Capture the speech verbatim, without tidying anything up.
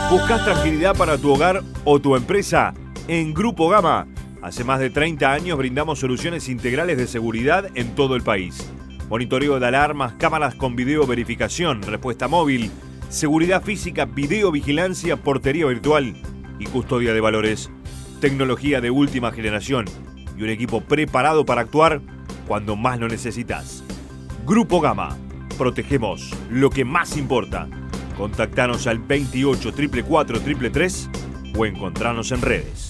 ¿Buscas tranquilidad para tu hogar o tu empresa? En Grupo Gama, hace más de treinta años brindamos soluciones integrales de seguridad en todo el país. Monitoreo de alarmas, cámaras con video verificación, respuesta móvil, seguridad física, videovigilancia, portería virtual y custodia de valores. Tecnología de última generación y un equipo preparado para actuar cuando más lo necesitas. Grupo Gama, protegemos lo que más importa. Contactanos al veintiocho, cuarenta y cuatro, treinta y tres o encontrarnos en redes.